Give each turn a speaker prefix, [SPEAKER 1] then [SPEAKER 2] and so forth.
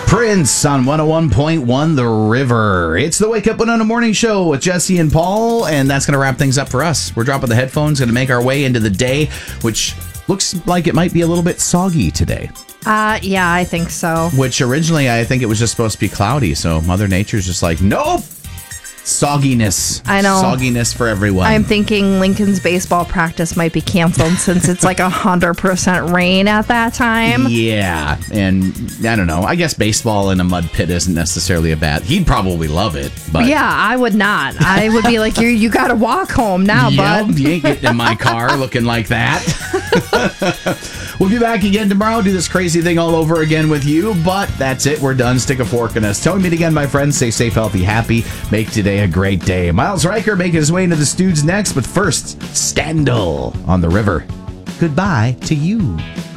[SPEAKER 1] Prince on 101.1 The River. It's the Wake Up Winona Morning Show with Jesse and Paul, and that's going to wrap things up for us. We're dropping the headphones, going to make our way into the day, which looks like it might be a little bit soggy today.
[SPEAKER 2] Yeah, I think so.
[SPEAKER 1] Which originally I think it was just supposed to be cloudy, so Mother Nature's just like, nope! Sogginess.
[SPEAKER 2] I know.
[SPEAKER 1] Sogginess for everyone.
[SPEAKER 2] I'm thinking Lincoln's baseball practice might be canceled since it's like 100% rain at that time.
[SPEAKER 1] Yeah, and I don't know. I guess baseball in a mud pit isn't necessarily a bad. He'd probably love it, but
[SPEAKER 2] Yeah, I would not. I would be like, you got to walk home now, bud.
[SPEAKER 1] You ain't getting in my car looking like that. We'll be back again tomorrow. Do this crazy thing all over again with you, but that's it. We're done. Stick a fork in us. Till we meet again, my friends. Stay safe, healthy, happy. Make today a great day. Miles Riker making his way into the Stoods next, but first, Scandal on the River. Goodbye to you.